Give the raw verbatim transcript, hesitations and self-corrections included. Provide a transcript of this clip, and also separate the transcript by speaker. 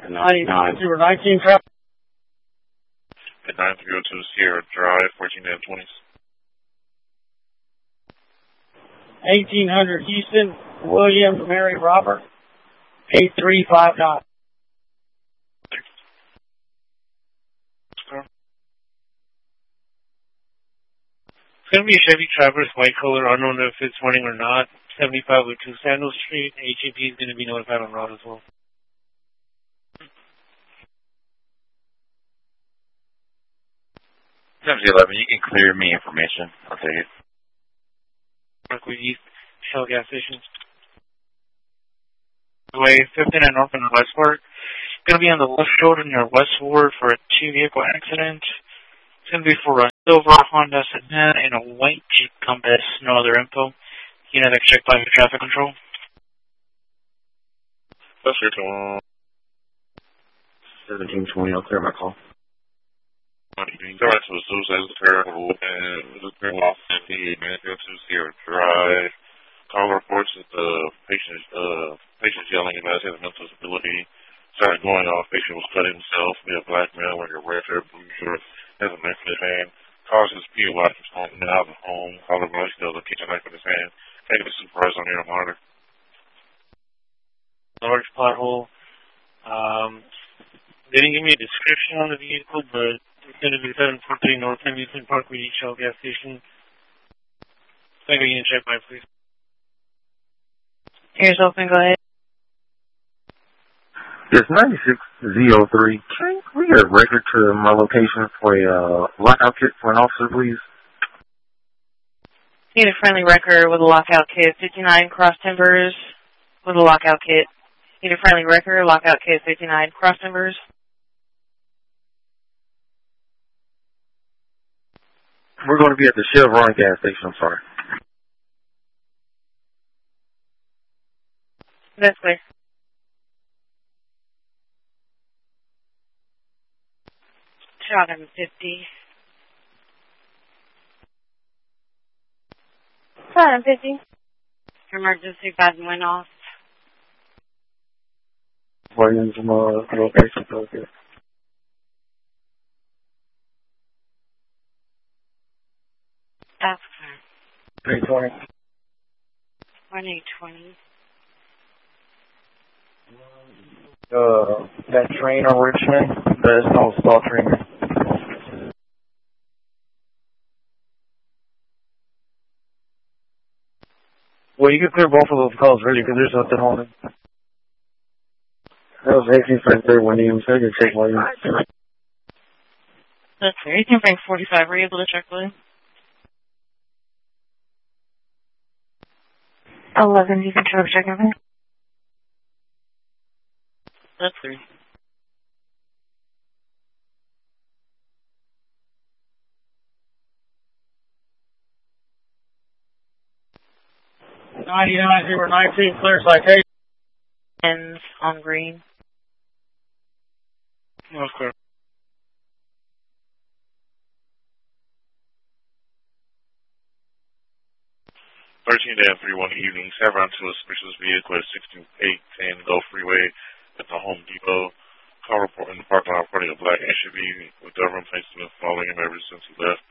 Speaker 1: ninety-nine zero nineteen traffic.
Speaker 2: At nine three oh two Sierra Drive, fourteen dash twenty.
Speaker 1: eighteen hundred Houston, William, Mary, Robert, eight three five nine.
Speaker 3: It's going to be a Chevy Traverse, white color, unknown if it's running or not. seventy-five oh two Sandal Street. H E P is going to be notified on route as well.
Speaker 4: Times eleven, you can clear me information. I'll take it.
Speaker 3: Parkway East, Shell gas station. Way fifty-nine North and Westward. It's going to be on the left shoulder near Westward for a two-vehicle accident. It's going to be for a silver Honda sedan and a white Jeep Compass. No other info. You know, that check by traffic control.
Speaker 2: That's your turn.
Speaker 5: seventeen twenty, I'll clear my call.
Speaker 2: Go back to Azusa as a terrible and the terrible off fifty-eight minutes go to Sierra Drive. Call reports that the patient uh patient's yelling about his mental disability. Started going off, patient was cutting himself, be a black male wearing a red shirt, blue shirt, has a knife in his hand, calls his P O I from home out of the home, call the voice, still the kitchen knife in his hand, take the supervisor on the monitor.
Speaker 3: Large pothole. Um they didn't give me a description on the vehicle, but it's going to be seven forty North Henderson Parkway Shell gas station. Can I go in and check by, please?
Speaker 6: Here's open, go ahead.
Speaker 5: Yes, ninety-six Z oh three. Can we get a record to my location for a uh, lockout kit for an officer, please?
Speaker 6: Need a friendly record with a lockout kit, fifty-nine Cross Timbers with a lockout kit. Need a friendly record, lockout kit, fifty-nine Cross Timbers.
Speaker 5: We're going to be at the Chevron gas station, I'm sorry.
Speaker 6: That's clear. Shotgun fifty. Shotgun fifty. Emergency button went off.
Speaker 5: Williams, from uh, location, okay.
Speaker 6: That's clear.
Speaker 5: three twenty.
Speaker 6: one eight twenty.
Speaker 5: Uh, that train on Richmond, there's no stall train. Well, you can clear both of those calls, really, because there's nothing holding. That was eighteen Frank third one, you said you take one.
Speaker 6: That's clear. eighteen Frank forty-five, were you able to check, William? eleven, you can try to check everything.
Speaker 3: That's clear.
Speaker 1: ninety-nine zero nineteen, clear citation.
Speaker 6: Ends on green.
Speaker 3: Okay.
Speaker 2: thirteen dash thirty-one evening, Chevron to a suspicious vehicle at sixteen eight ten Gulf Freeway at the Home Depot. Call report in the parking lot reporting a black S U V with government placement following him ever since he left.